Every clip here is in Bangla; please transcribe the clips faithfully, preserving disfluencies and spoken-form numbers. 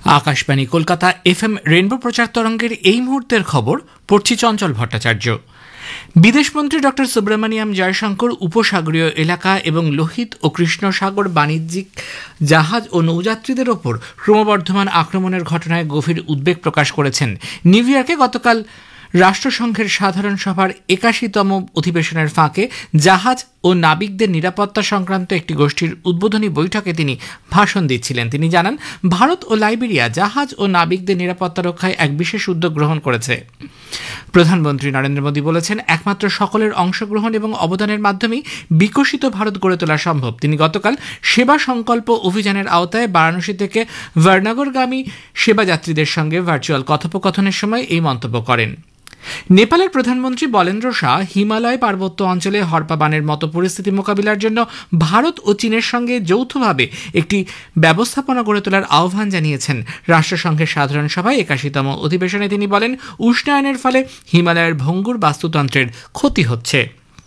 আকাশবাণী কলকাতা এফএম রেনবো প্রচার তরঙ্গের এই মুহূর্তের খবর পড়ছি চঞ্চল ভট্টাচার্য। বিদেশমন্ত্রী ডক্টর সুব্রমণিয়াম জয়শঙ্কর উপসাগরীয় এলাকা এবং লোহিত ও কৃষ্ণ সাগর বাণিজ্যিক জাহাজ ও নৌযাত্রীদের ওপর ক্রমবর্ধমান আক্রমণের ঘটনায় গভীর উদ্বেগ প্রকাশ করেছেন। নিউ ইয়র্কে গতকাল রাষ্ট্রসংঘের সাধারণ সভার একাশিতম অধিবেশনের ফাঁকে জাহাজ ও নাবিকদের নিরাপত্তা সংক্রান্ত একটি গোষ্ঠীর উদ্বোধনী বৈঠকে তিনি ভাষণ দিচ্ছিলেন। তিনি জানান, ভারত ও লাইবেরিয়া জাহাজ ও নাবিকদের নিরাপত্তা রক্ষায় এক বিশেষ উদ্যোগ গ্রহণ করেছে। প্রধানমন্ত্রী নরেন্দ্র মোদী বলেছেন, একমাত্র সকলের অংশগ্রহণ এবং অবদানের মাধ্যমেই বিকশিত ভারত গড়ে তোলা সম্ভব। তিনি গতকাল সেবা সংকল্প অভিযানের আওতায় বারাণসী থেকে ভারনগরগামী সেবাযাত্রীদের সঙ্গে ভার্চুয়াল কথোপকথনের সময় এই মন্তব্য করেন। নেপালের প্রধানমন্ত্রী বলেন্দ্র শাহ হিমালয় পার্বত্য অঞ্চলে হরপা বানের মতো পরিস্থিতি মোকাবিলার জন্য ভারত ও চীনের সঙ্গে যৌথভাবে একটি ব্যবস্থাপনা গড়ে তোলার আহ্বান জানিয়েছেন। রাষ্ট্রসংঘের সাধারণ সভায় একাশিতম অধিবেশনে তিনি বলেন, উষ্ণায়নের ফলে হিমালয়ের ভঙ্গুর বাস্তুতন্ত্রের ক্ষতি হচ্ছে।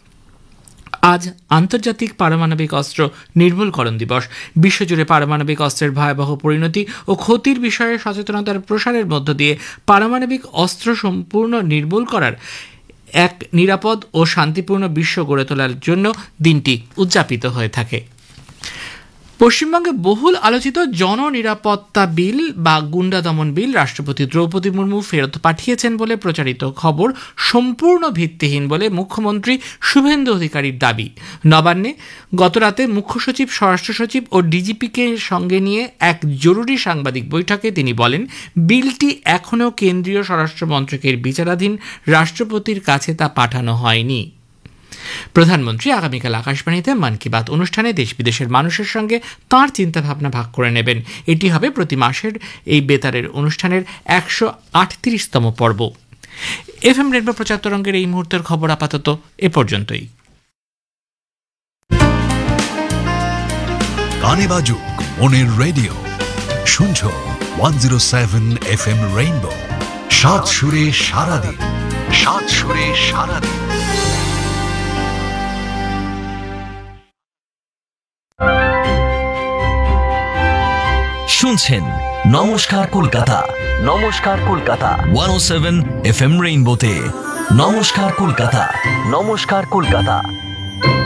আজ আন্তর্জাতিক পারমাণবিক অস্ত্র নির্মূলকরণ দিবস। বিশ্বজুড়ে পারমাণবিক অস্ত্রের ভয়াবহ পরিণতি ও ক্ষতির বিষয়ে সচেতনতার প্রসারের মধ্য দিয়ে পারমাণবিক অস্ত্র সম্পূর্ণ নির্মূল করার এক নিরাপদ ও শান্তিপূর্ণ বিশ্ব গড়ে তোলার জন্য দিনটি উদযাপিত হয়ে থাকে। পশ্চিমবঙ্গে বহুল আলোচিত জননিরাপত্তা বিল বা গুন্ডা দমন বিল রাষ্ট্রপতি দ্রৌপদী মুর্মু ফেরত পাঠিয়েছেন বলে প্রচারিত খবর সম্পূর্ণ ভিত্তিহীন বলে মুখ্যমন্ত্রী শুভেন্দু অধিকারীর দাবি। নবান্নে গতরাতে মুখ্য সচিব, স্বরাষ্ট্র সচিব ও ডিজিপিকে সঙ্গে নিয়ে এক জরুরি সাংবাদিক বৈঠকে তিনি বলেন, বিলটি এখনও কেন্দ্রীয় স্বরাষ্ট্র মন্ত্রকের বিচারাধীন, রাষ্ট্রপতির কাছে তা পাঠানো হয়নি। প্রধানমন্ত্রী আগামীকাল আকাশবাণীতে মন কি বাত অনুষ্ঠানে দেশ বিদেশের মানুষের সঙ্গে তাঁর চিন্তাভাবনা ভাগ করে নেবেন। এটি হবে প্রতি মাসের এই বেতারের অনুষ্ঠানের একশো আটত্রিশতম পর্ব। এফ এম রেনবো প্রচার তরঙ্গের এই মুহূর্তের খবর আপাতত এ পর্যন্তই। গানে বাজুক মনের রেডিও, শুনছো one zero seven F M rainbow. সাত সুরে সারাদিন, সাত সুরে সারাদিন। শুনছেন নমস্কার কলকাতা, নমস্কার কলকাতা ওয়ান ও সেভেন এফ এম রেইনবোতে। নমস্কার কলকাতা, নমস্কার কলকাতা।